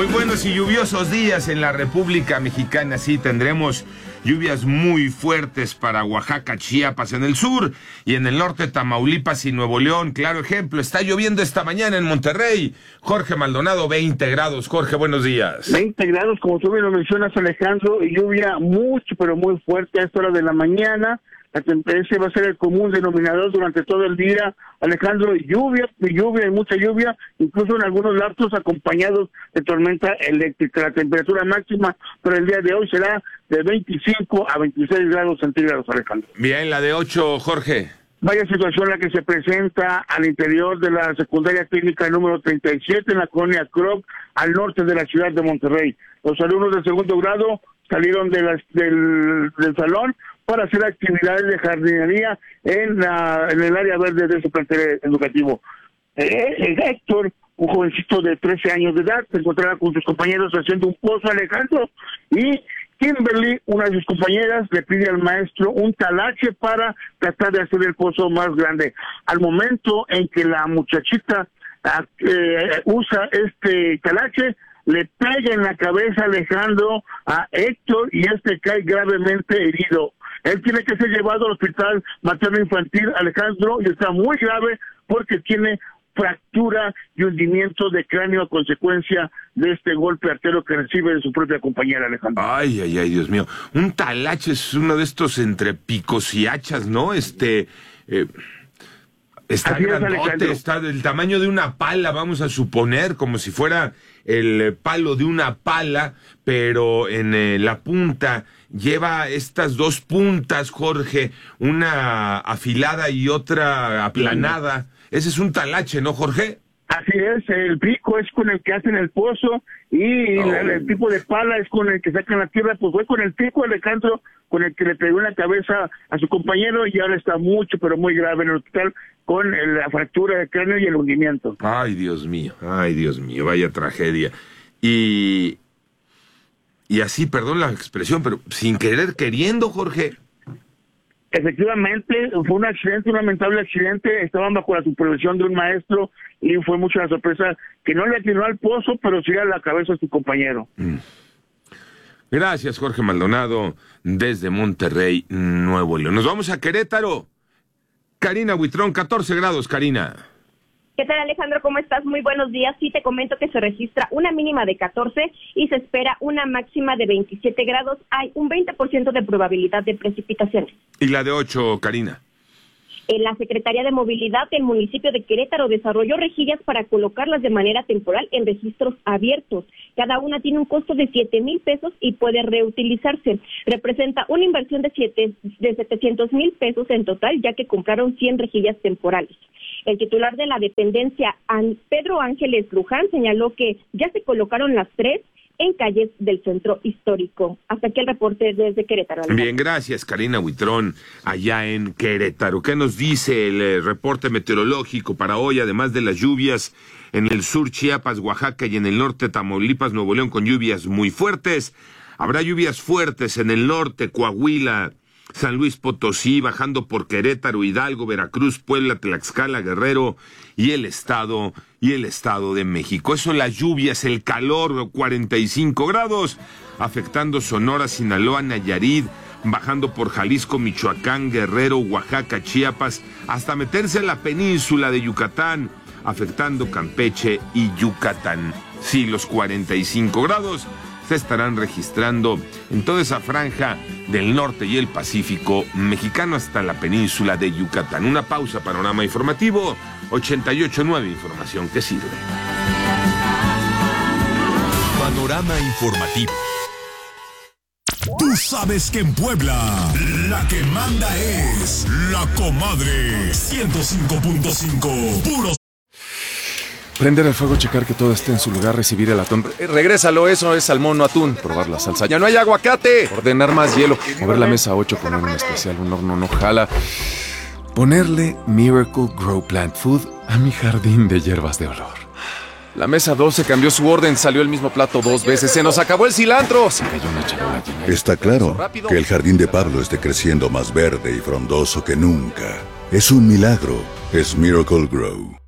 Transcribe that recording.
buenos y lluviosos días en la República Mexicana. Sí, tendremos lluvias muy fuertes para Oaxaca, Chiapas en el sur y en el norte Tamaulipas y Nuevo León. Claro ejemplo, está lloviendo esta mañana en Monterrey. Jorge Maldonado, 20 grados. Jorge, buenos días. 20 grados, como tú bien lo mencionas, Alejandro, y lluvia mucho, pero muy fuerte a esta hora de la mañana. Ese va a ser el común denominador durante todo el día, Alejandro, lluvia y mucha lluvia, incluso en algunos lapsos acompañados de tormenta eléctrica. La temperatura máxima para el día de hoy será de 25 a 26 grados centígrados, Alejandro. Bien, la de 8, Jorge. Vaya situación la que se presenta al interior de la secundaria técnica número 37 en la colonia Krog, al norte de la ciudad de Monterrey. Los alumnos de segundo grado salieron del salón para hacer actividades de jardinería en el área verde de su plantel educativo. Héctor, un jovencito de 13 años de edad, se encontraba con sus compañeros haciendo un pozo, Alejandro, y Kimberly, una de sus compañeras, le pide al maestro un talache para tratar de hacer el pozo más grande. Al momento en que la muchachita usa este talache, le pega en la cabeza, Alejandro, a Héctor, y cae gravemente herido. Él tiene que ser llevado al hospital materno infantil, Alejandro, y está muy grave porque tiene fractura y hundimiento de cráneo a consecuencia de este golpe artero que recibe de su propia compañera, Alejandro. Ay, Dios mío. Un talache es uno de estos entre picos y hachas, ¿no? Está grandote, está del tamaño de una pala, vamos a suponer, como si fuera el palo de una pala, pero en la punta lleva estas dos puntas, Jorge, una afilada y otra aplanada. Ese es un talache, ¿no, Jorge? Así es, el pico es con el que hacen el pozo y el tipo de pala es con el que sacan la tierra. Pues fue con el pico, Alejandro, con el que le pegó en la cabeza a su compañero, y ahora está mucho, pero muy grave en el hospital con la fractura de cráneo y el hundimiento. Ay, Dios mío, vaya tragedia. Y así, perdón la expresión, pero sin querer queriendo, Jorge. Efectivamente, fue un accidente, un lamentable accidente. Estaban bajo la supervisión de un maestro y fue mucha la sorpresa que no le atinó al pozo, pero sí a la cabeza de su compañero. Gracias, Jorge Maldonado, desde Monterrey, Nuevo León. Nos vamos a Querétaro. Karina Buitrón, 14 grados, Karina. ¿Qué tal, Alejandro? ¿Cómo estás? Muy buenos días. Sí, te comento que se registra una mínima de 14 y se espera una máxima de 27 grados. Hay un 20% de probabilidad de precipitaciones. ¿Y la de 8, Karina? La Secretaría de Movilidad del municipio de Querétaro desarrolló rejillas para colocarlas de manera temporal en registros abiertos. Cada una tiene un costo de 7,000 pesos y puede reutilizarse. Representa una inversión de 700,000 pesos en total, ya que compraron 100 rejillas temporales. El titular de la dependencia, Pedro Ángeles Luján, señaló que ya se colocaron las 3 en calles del centro histórico. Hasta aquí el reporte desde Querétaro. Bien, gracias, Karina Buitrón, allá en Querétaro. ¿Qué nos dice el reporte meteorológico para hoy, además de las lluvias en el sur, Chiapas, Oaxaca, y en el norte, Tamaulipas, Nuevo León, con lluvias muy fuertes? Habrá lluvias fuertes en el norte, Coahuila, San Luis Potosí, bajando por Querétaro, Hidalgo, Veracruz, Puebla, Tlaxcala, Guerrero y el Estado de México. Eso, las lluvias, el calor, 45 grados, afectando Sonora, Sinaloa, Nayarit, bajando por Jalisco, Michoacán, Guerrero, Oaxaca, Chiapas, hasta meterse en la península de Yucatán, afectando Campeche y Yucatán. Sí, los 45 grados se estarán registrando en toda esa franja del norte y el Pacífico mexicano hasta la península de Yucatán. Una pausa, panorama informativo, 88.9, información que sirve. Panorama informativo. Tú sabes que en Puebla, la que manda es La Comadre 105.5, puro. Prender el fuego, checar que todo esté en su lugar, recibir el atún. Regrésalo, eso es salmón, no atún. Probar la salsa. ¡Ya no hay aguacate! Ordenar más hielo. Mover la mesa 8, poner un especial, un horno no jala. Ponerle Miracle Grow Plant Food a mi jardín de hierbas de olor. La mesa 12 cambió su orden, salió el mismo plato 2 veces. ¡Se nos acabó el cilantro! Se cayó una charola llena. Está claro que el jardín de Pablo esté creciendo más verde y frondoso que nunca. Es un milagro. Es Miracle Grow.